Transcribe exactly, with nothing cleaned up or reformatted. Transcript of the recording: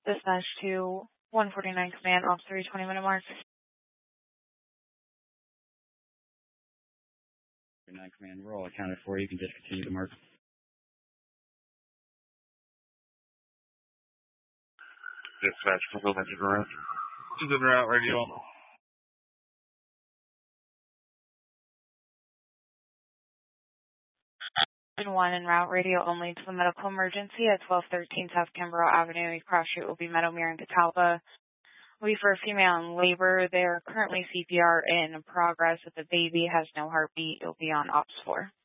Dispatch to one forty-nine Command, off three twenty minute mark. nine Command, we're all accounted for. You can just continue to mark. Dispatch, fulfill message around. This is en route radio. And one en route radio only to the medical emergency at twelve thirteen South Kimbrough Avenue. Cross street will be Meadowmere and Catalpa. Will be for a female in labor. They are currently C P R in progress. If the baby has no heartbeat, it will be on ops four.